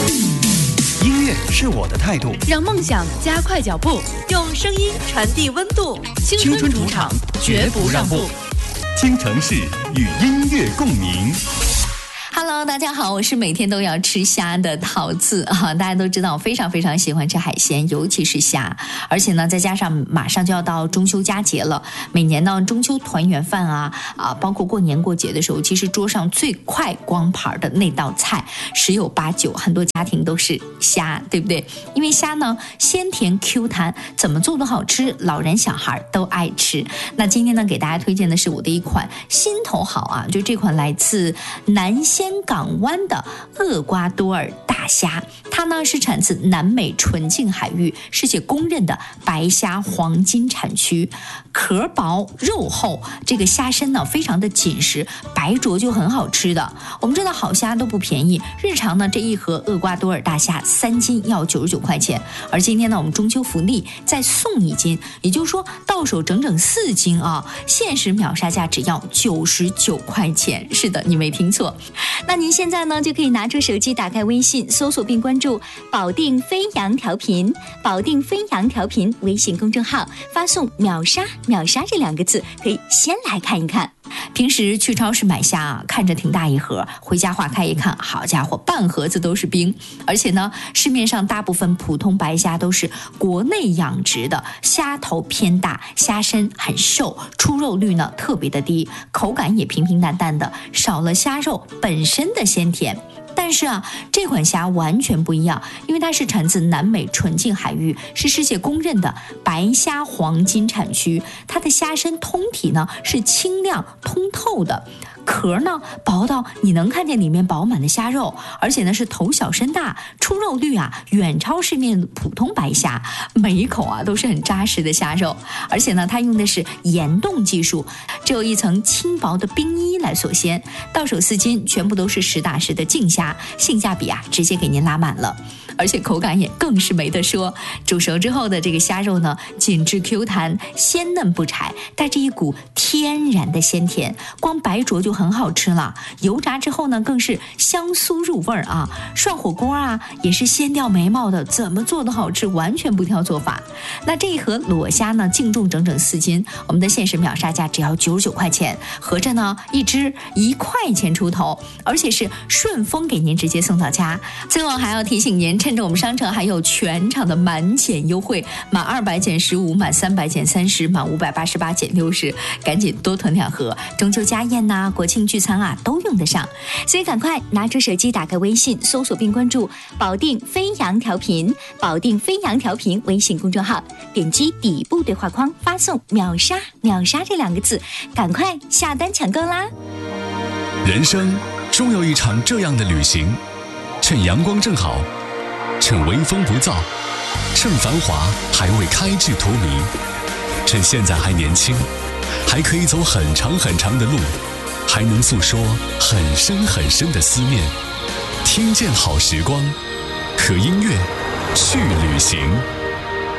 音乐是我的态度， 让梦想加快脚步，用声音传递温度。青春主场，绝不让步。 京城市与音乐共鸣。 Hello， 大家好，我是每天都要吃虾的桃子啊！大家都知道我非常非常喜欢吃海鲜，尤其是虾，而且呢，再加上马上就要到中秋佳节了，每年呢中秋团圆饭包括过年过节的时候，其实桌上最快光盘的那道菜十有八九，很多家庭都是虾，对不对？因为虾呢鲜甜 Q 弹，怎么做都好吃，老人小孩都爱吃。那今天呢，给大家推荐的是我的一款心头好啊，就这款来自南仙港湾的厄瓜多尔大虾，它呢是产自南美纯净海域，世界公认的白虾黄金产区，壳薄肉厚，这个虾身呢非常的紧实，白灼就很好吃的。我们知道好虾都不便宜，日常呢这一盒厄瓜多尔大虾3斤要99块钱，而今天呢我们中秋福利再送1斤，也就是说到手整整4斤啊，限时秒杀价只要99块钱。是的，你没听错。 那您现在呢就可以拿出手机，打开微信，搜索并关注保定飞扬调频，保定飞扬调频微信公众号，发送秒杀秒杀这2个字，可以先来看一看。 平时去超市买虾看着挺大一盒，回家化开一看，好家伙，半盒子都是冰。而且呢，市面上大部分普通白虾都是国内养殖的，虾头偏大，虾身很瘦，出肉率呢特别的低，口感也平平淡淡的，少了虾肉本身的鲜甜。但是这款虾完全不一样，因为它是产自南美纯净海域，是世界公认的白虾黄金产区。它的虾身通体呢是清亮通透的，壳呢薄到你能看见里面饱满的虾肉，而且呢是头小身大，出肉率远超市面的普通白虾，每一口都是很扎实的虾肉。而且呢它用的是盐冻技术，只有一层轻薄的冰衣来锁鲜，到手4斤全部都是实打实的净虾，性价比直接给您拉满了，而且口感也更是没得说。煮熟之后的这个虾肉呢，紧致 Q 弹，鲜嫩不柴，带着一股天然的鲜甜，光白灼就很好吃了。油炸之后呢，更是香酥入味啊。涮火锅也是鲜掉眉毛的，怎么做都好吃，完全不挑做法。那这一盒裸虾呢，净重整整4斤，我们的限时秒杀价只要99块钱，合着呢一只1块钱出头，而且是顺丰给您直接送到家。最后还要提醒您，趁着我们商城还有全场的满减优惠，满200减15，满300减30，满588减60，赶紧多囤2盒，中秋家宴国庆聚餐都用得上。 所以赶快拿出手机，打开微信，搜索并关注保定飞扬调频，保定飞扬调频微信公众号，点击底部对话框，发送秒杀秒杀这2个字，赶快下单抢购啦！ 人生终有一场这样的旅行，趁阳光正好，趁微风不燥，趁繁华还未开至荼蘼，趁现在还年轻，还可以走很长很长的路，还能诉说很深很深的思念。听见好时光，和音乐去旅行。